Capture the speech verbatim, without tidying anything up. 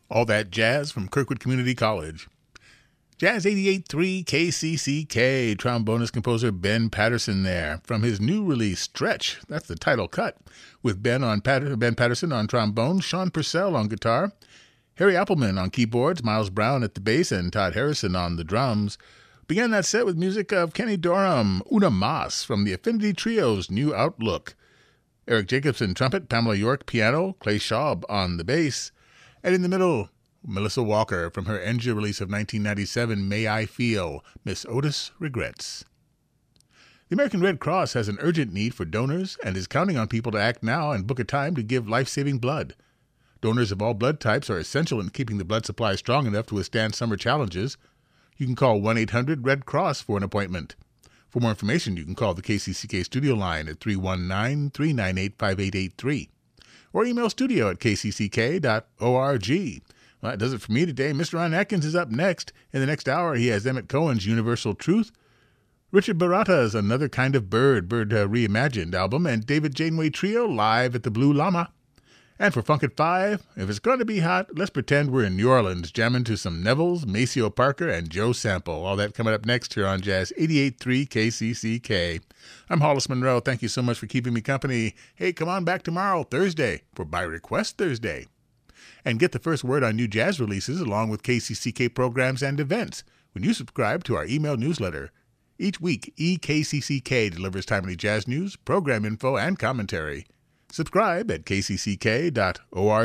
All that jazz from Kirkwood Community College. Jazz eighty-eight point three K C C K, trombonist composer Ben Patterson there. From his new release, Stretch, that's the title cut, with Ben on Pat- Ben Patterson on trombone, Sean Purcell on guitar, Harry Appleman on keyboards, Miles Brown at the bass, and Todd Harrison on the drums. Began that set with music of Kenny Dorham, Una Mas from the Affinity Trio's New Outlook. Eric Jacobson trumpet, Pamela York piano, Clay Schaub on the bass. And in the middle, Melissa Walker from her Enja release of nineteen ninety-seven, May I Feel, Miss Otis Regrets. The American Red Cross has an urgent need for donors and is counting on people to act now and book a time to give life-saving blood. Donors of all blood types are essential in keeping the blood supply strong enough to withstand summer challenges. You can call one eight hundred red cross for an appointment. For more information, you can call the K C C K studio line at three one nine, three nine eight, five eight eight three or email studio at k c c k dot org. Well, that does it for me today. Mister Ron Atkins is up next. In the next hour, he has Emmett Cohen's Universal Truth, Richard Baratta's Another Kind of Bird, Bird uh, Reimagined album, and David Janeway Trio live at the Blue Llama. And for Funk at five, if it's going to be hot, let's pretend we're in New Orleans jamming to some Neville's, Maceo Parker, and Joe Sample. All that coming up next here on Jazz eighty-eight point three K C C K. I'm Hollis Monroe. Thank you so much for keeping me company. Hey, come on back tomorrow, Thursday, for By Request Thursday. And get the first word on new jazz releases along with K C C K programs and events when you subscribe to our email newsletter. Each week, E K C C K delivers timely jazz news, program info, and commentary. Subscribe at k c c k dot org.